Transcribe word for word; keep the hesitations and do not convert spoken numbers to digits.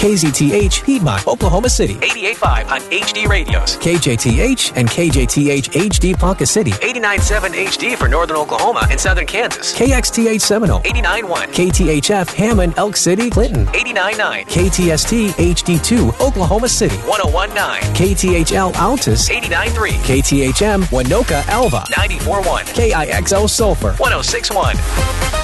K Z T H, Piedmont, Oklahoma City. eighty-eight point five on H D Radios. K J T H and K J T H H D Ponca City. eighty-nine point seven H D for Northern Oklahoma and Southern Kansas. K X T H Seminole. eighty-nine point one. K T H F Hammond, Elk City, Clinton. eighty-nine point nine. K T S T H D two, Oklahoma City. one oh one point nine. K T H L Altus. eighty-nine point three. K T H M Winoka Alva. ninety-four point one. K I X O Sulphur. one oh six point one.